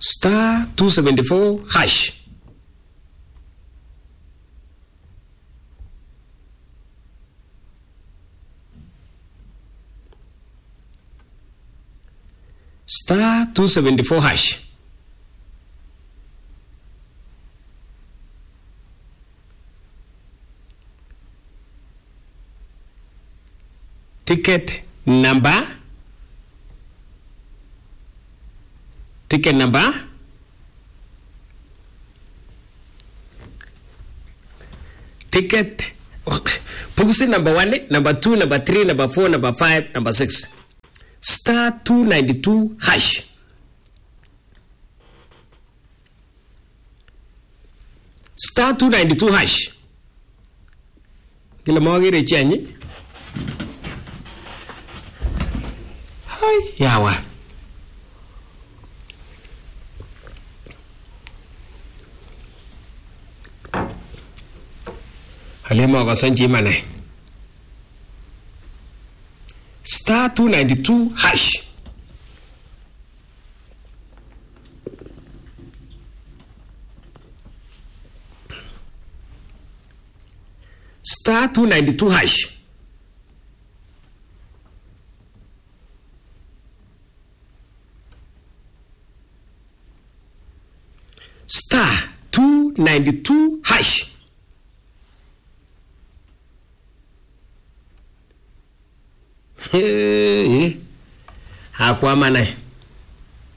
*274 hash. *274 hash. Ticket number. Ticket number. Ticket. Pugusi number 1, number 2, number 3, number 4, number 5, number 6. *292 hash. *292 hash. Kila mwagire chenye. Hai, yawa. Halima wakasanji mane. *292 hash. *292 hash. *292 hash. Hakuwa mana.